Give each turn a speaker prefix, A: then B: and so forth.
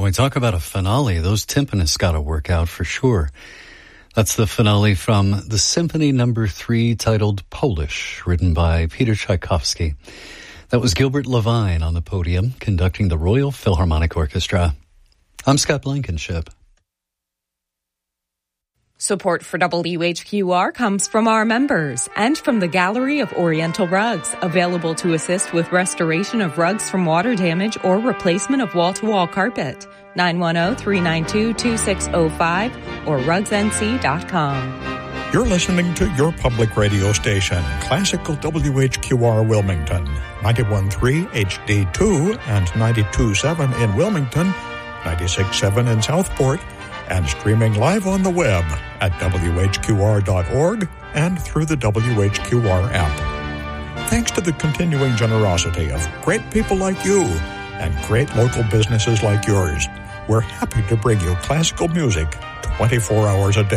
A: When we talk about a finale, those timpanists got to work out for sure. That's the finale from the Symphony No. 3 titled Polish, written by Peter Tchaikovsky. That was Gilbert Levine on the podium, conducting the Royal Philharmonic Orchestra. I'm Scott Blankenship.
B: Support for WHQR comes from our members and from the Gallery of Oriental Rugs, available to assist with restoration of rugs from water damage or replacement of wall-to-wall carpet. 910-392-2605 or rugsnc.com.
C: You're listening to your public radio station, Classical WHQR Wilmington, 91.3 HD2 and 92.7 in Wilmington, 96.7 in Southport, and streaming live on the web at WHQR.org and through the WHQR app. Thanks to the continuing generosity of great people like you and great local businesses like yours, we're happy to bring you classical music 24 hours a day.